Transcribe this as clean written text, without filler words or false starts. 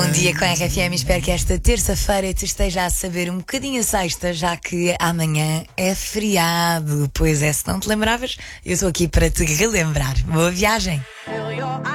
Bom dia com a RFM, espero que esta terça-feira te esteja a saber um bocadinho a sexta, já que amanhã é feriado. Pois é, se não te lembravas, eu estou aqui para te relembrar. Boa viagem!